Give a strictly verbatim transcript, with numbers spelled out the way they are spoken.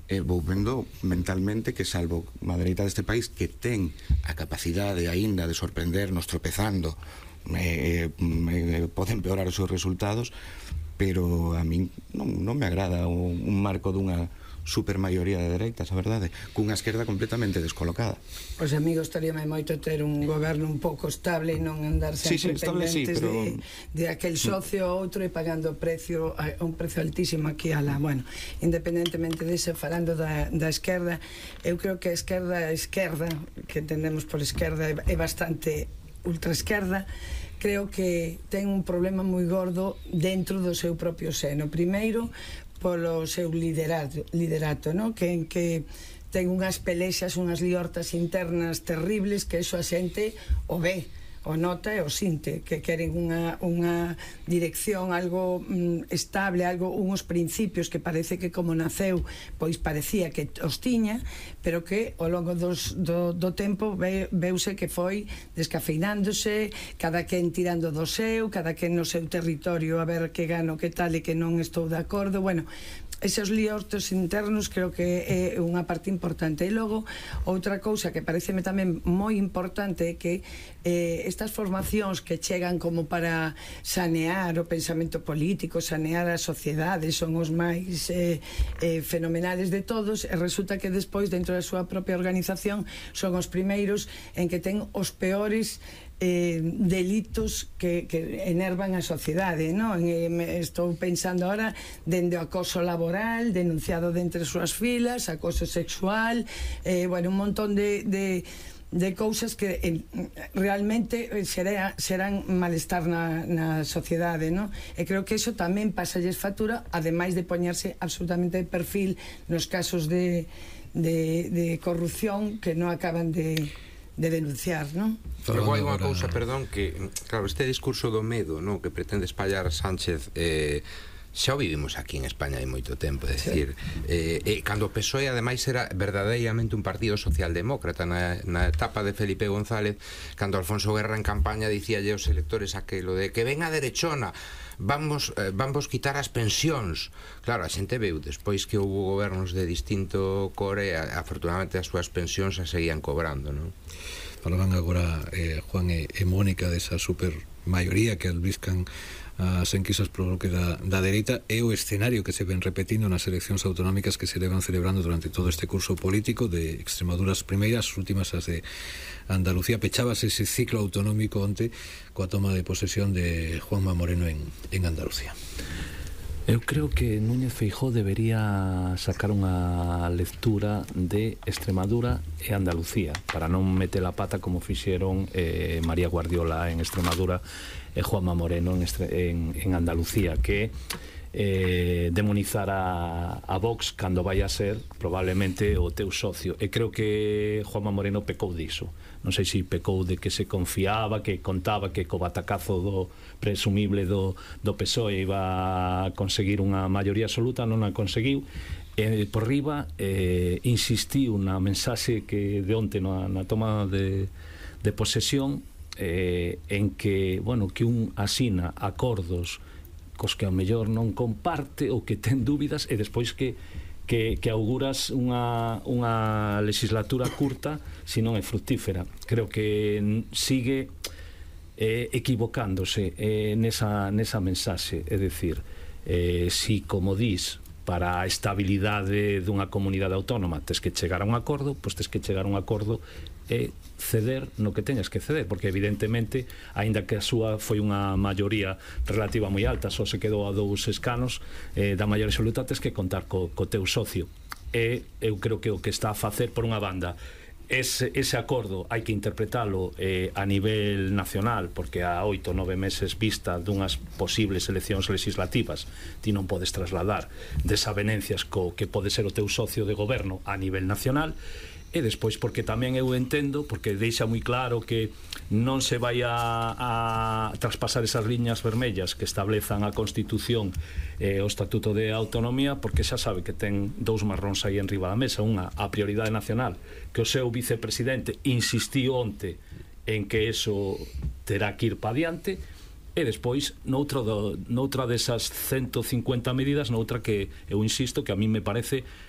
eh, vou vendo mentalmente que, salvo a dereita deste país, que ten a capacidade aínda de sorprendernos tropezando, eh, eh, poden empeorar os seus resultados, pero a min non, non me agrada un, un marco dunha supermaioría de dereitas, a verdade, cunha esquerda completamente descolocada. Pois, amigo, estaríame moito ter un goberno un pouco estable e non andar sempre sí, sí, estable, pendentes sí, pero... de, de aquel socio ou outro e pagando precio, un precio altísimo aquí a la... Bueno, independentemente dese, falando da, da esquerda, eu creo que a esquerda, a esquerda, que entendemos por esquerda, é bastante ultraesquerda, creo que ten un problema moi gordo dentro do seu propio seno. Primeiro, polo seu liderato, liderato no? que en que ten unhas pelexas, unhas liortas internas terribles, que eso a xente o ve, o nota e o sinte, que queren unha, unha dirección, algo mm, estable, algo, unhos principios que parece que como naceu, pois parecía que os tiña, pero que ao longo dos, do, do tempo ve, veuse que foi descafeinándose, cada quen tirando do seu, cada quen no seu territorio a ver que gano, que tal e que non estou de acordo. Bueno, esos liortos internos creo que é unha parte importante. E logo, outra cousa que pareceme tamén moi importante é que eh, estas formacións que chegan como para sanear o pensamento político, sanear a sociedade, son os máis eh, eh, fenomenales de todos, e resulta que despois, dentro da súa propia organización, son os primeiros en que ten os peores Eh, delitos que, que enervan a sociedade, non? Eh, estou pensando ahora dende o acoso laboral denunciado de entre as súas filas, acoso sexual, eh, bueno, un montón de, de, de cousas que eh, realmente será, serán malestar na, na sociedade, non? E creo que iso tamén pasalles factura, ademais de poñerse absolutamente de perfil nos casos de, de, de corrupción que non acaban de de denunciar, non? Pero hai unha cousa, perdón, que claro, este discurso do medo, non, que pretende espallar Sánchez, eh, xa o vivimos aquí en España hai moito tempo, é dicir, sí. eh, eh, cando o P S O E ademais era verdadeiramente un partido socialdemócrata na, na etapa de Felipe González, cando Alfonso Guerra en campaña dicíalle aos electores aquilo de que ven a derechona, vamos, eh, vamos quitar as pensións. Claro, a xente veu despois que houve gobernos de distinto core, afortunadamente as súas pensións as seguían cobrando, non? Falaban agora eh, Juan e, e Mónica desa super maioría que albiscan as enquisas pro bloque da, da dereita, e o escenario que se ven repetindo nas eleccións autonómicas que se levan celebrando durante todo este curso político, de Extremadura as primeiras, as últimas as de Andalucía. Pechábase ese ciclo autonómico onte coa toma de posesión de Juanma Moreno en, en Andalucía. Eu creo que Núñez Feijóo debería sacar unha lectura de Extremadura e Andalucía, para non meter a pata como fixeron eh, María Guardiola en Extremadura e Juanma Moreno en, en, en Andalucía, que eh, demonizar a, a Vox cando vai a ser probablemente o teu socio. E creo que Juanma Moreno pecou diso. Non sei se pecou de que se confiaba, que contaba que co batacazo do presumible do, do P S O E iba a conseguir unha maioría absoluta, non a conseguiu. E por riba eh, insistiu na mensaxe que de onte na, na toma de, de posesión, eh, en que, bueno, que un asina acordos cos que ao mellor non comparte ou que ten dúbidas, e despois que que, que auguras unha, unha legislatura curta se non é fructífera. Creo que sigue eh, equivocándose eh, nesa, nesa mensaxe, é dicir, eh, si como dis para a estabilidade dunha comunidade autónoma tes que chegar a un acordo, pois tes que chegar a un acordo e ceder no que teñas que ceder, porque evidentemente, aínda que a súa foi unha maioría relativa moi alta, só se quedou a dous escanos eh, da maioría absoluta, tes que contar co, co teu socio. E eu creo que o que está a facer, por unha banda, ese, ese acordo hai que interpretalo eh, a nivel nacional, porque a oito, nove meses vista dunhas posibles eleccións legislativas ti non podes trasladar desavenencias co que pode ser o teu socio de goberno a nivel nacional. E despois porque tamén eu entendo, porque deixa moi claro que non se vai a, a traspasar esas liñas vermellas que establezan a Constitución e eh, o Estatuto de Autonomía, porque xa sabe que ten dous marróns aí en riba da mesa. Unha, a prioridade nacional, que o seu vicepresidente insistiu onte en que eso terá que ir pa diante, e despois noutra, do, noutra desas ciento cincuenta medidas, noutra que eu insisto que a mí me parece